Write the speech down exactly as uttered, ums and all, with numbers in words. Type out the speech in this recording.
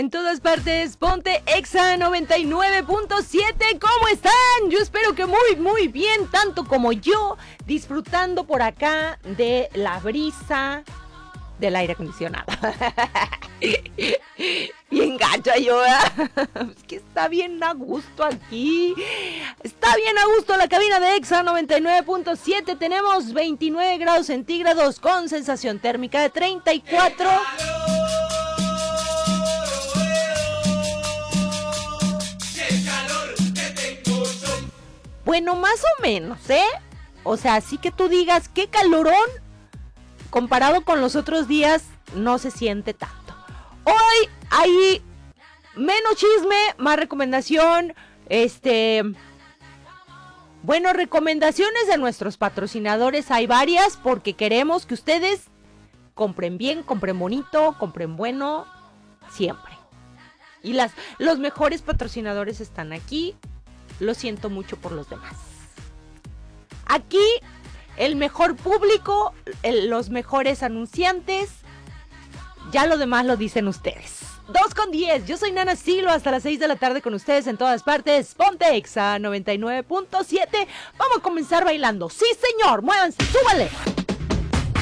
En todas partes, ponte Exa noventa y nueve punto siete. ¿Cómo están? Yo espero que muy, muy bien, tanto como yo, disfrutando por acá de la brisa del aire acondicionado. Bien gacha yo, ¿verdad? Es que está bien a gusto aquí. Está bien a gusto la cabina de Exa noventa y nueve punto siete. Tenemos veintinueve grados centígrados con sensación térmica de treinta y cuatro. Bueno, más o menos, ¿eh? O sea, así que tú digas, qué calorón, comparado con los otros días, no se siente tanto. Hoy hay menos chisme, más recomendación, este... Bueno, recomendaciones de nuestros patrocinadores hay varias, porque queremos que ustedes compren bien, compren bonito, compren bueno, siempre. Y las, los mejores patrocinadores están aquí. Lo siento mucho por los demás. Aquí, el mejor público, el, los mejores anunciantes. Ya lo demás lo dicen ustedes. dos con diez. Yo soy Nana Silo. Hasta las seis de la tarde con ustedes en todas partes. Ponte Exa noventa y nueve punto siete. Vamos a comenzar bailando. Sí, señor. Muévanse. Súbale.